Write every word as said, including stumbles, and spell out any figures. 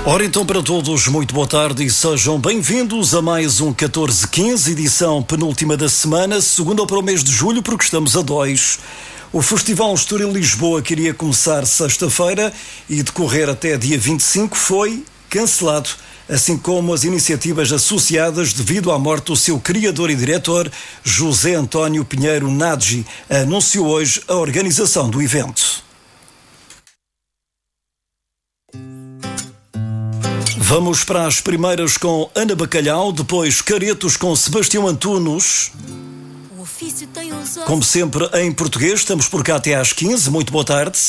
Ora então, para todos, muito boa tarde e sejam bem-vindos a mais um catorze quinze, edição penúltima da semana, segunda para o mês de julho, porque estamos a dois. O Festival Estoril Lisboa, que iria começar sexta-feira e decorrer até dia vinte e cinco, foi cancelado, assim como as iniciativas associadas devido à morte do seu criador e diretor, José António Pinheiro Nagy, anunciou hoje a organização do evento. Vamos para as primeiras com Ana Bacalhau, depois Caretos com Sebastião Antunes. Como sempre em português, estamos por cá até às quinze. Muito boa tarde.